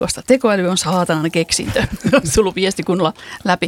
koska tekoäly on saatanan keksintö. Tullut viesti kunnolla läpi.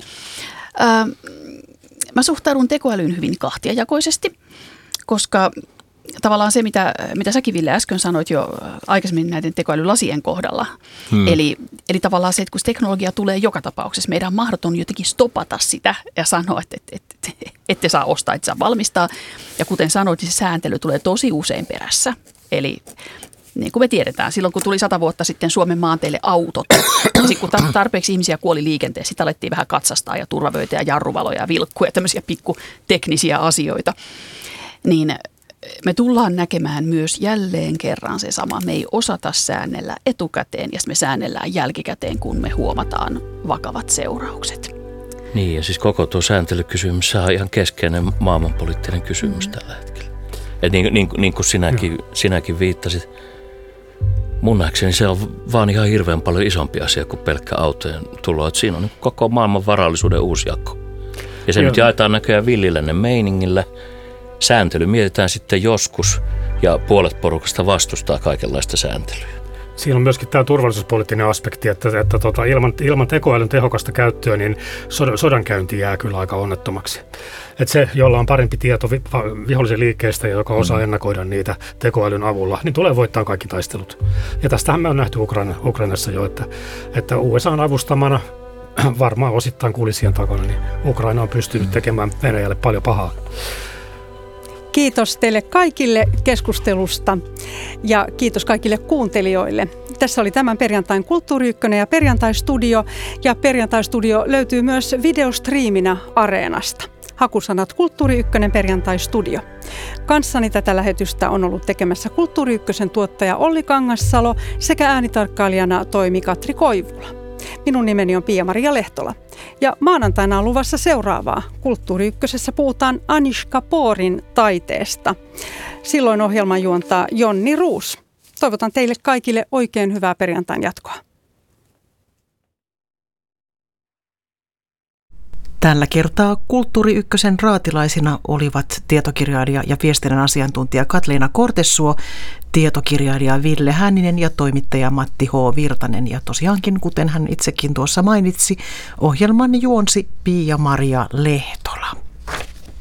Mä suhtaudun tekoälyyn hyvin kahtiajakoisesti, koska tavallaan se, mitä säkin Ville äsken sanoit jo aikaisemmin näiden tekoälylasien kohdalla. Eli tavallaan se, että kun teknologia tulee joka tapauksessa, meidän on mahdoton jotenkin stopata sitä ja sanoa, että ette saa ostaa, ette saa valmistaa. Ja kuten sanoit, niin se sääntely tulee tosi usein perässä. Eli niin kuin me tiedetään, silloin kun tuli 100 vuotta sitten Suomen maanteille autot, ja sitten kun tarpeeksi ihmisiä kuoli liikenteessä, sitten alettiin vähän katsastaa ja turvavöitä ja jarruvaloja ja vilkkuja ja tämmöisiä pikkuteknisiä asioita, niin me tullaan näkemään myös jälleen kerran se sama. Me ei osata säännellä etukäteen ja me säännellään jälkikäteen, kun me huomataan vakavat seuraukset. Niin, ja siis koko tuo sääntelykysymys on ihan keskeinen maailmanpoliittinen kysymys tällä hetkellä. Et niin kuin sinäkin viittasit, mun nähdäkseni se on vaan ihan hirveän paljon isompi asia kuin pelkkä autojen tulo. Et siinä on koko maailman varallisuuden uusi jako. Ja se nyt jaetaan näköjään villilännen meiningillä. Sääntely mietitään sitten joskus ja puolet porukasta vastustaa kaikenlaista sääntelyä. Siinä on myöskin tämä turvallisuuspoliittinen aspekti, että ilman tekoälyn tehokasta käyttöä, niin sodankäynti jää kyllä aika onnettomaksi. Että se, jolla on parempi tieto vihollisen liikkeestä ja joka osaa ennakoida niitä tekoälyn avulla, niin tulee voittaa kaikki taistelut. Ja tästähän me on nähty Ukrainassa jo, että USA:n avustamana varmaan osittain kulissien takana, niin Ukraina on pystynyt tekemään Venäjälle paljon pahaa. Kiitos teille kaikille keskustelusta ja kiitos kaikille kuuntelijoille. Tässä oli tämän perjantain Kulttuuri Ykkönen ja Perjantai-studio. Ja Perjantai-studio löytyy myös videostriiminä Areenasta. Hakusanat Kulttuuri Ykkönen Perjantai-studio. Kanssani tätä lähetystä on ollut tekemässä Kulttuuri Ykkösen tuottaja Olli Kangassalo sekä äänitarkkailijana toimi Katri Koivula. Minun nimeni on Pia-Maria Lehtola. Ja maanantaina on luvassa seuraavaa. Kulttuuri Ykkösessä puhutaan Anish Kapoorin taiteesta. Silloin ohjelman juontaa Jonni Ruus. Toivotan teille kaikille oikein hyvää perjantain jatkoa. Tällä kertaa Kulttuuri Ykkösen raatilaisina olivat tietokirjailija ja viestinnän asiantuntija Katleena Kortessuo, tietokirjailija Ville Hänninen ja toimittaja Matti H. Virtanen. Ja tosiaankin, kuten hän itsekin tuossa mainitsi, ohjelman juonsi Pia-Maria Lehtola.